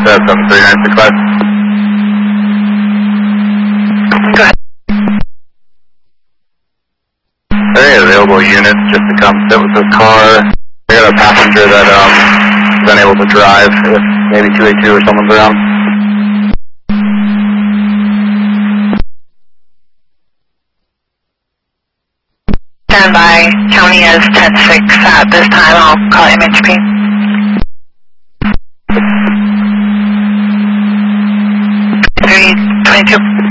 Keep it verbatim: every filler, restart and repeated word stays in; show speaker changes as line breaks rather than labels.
uh, seven three nine six five.
Go ahead.
Any available units just to come sit with this car? We got a passenger that um is unable to drive if maybe two eighty-two or someone's around.
Stand by. County is ten six at this time. I'll call M H P. three twenty-two.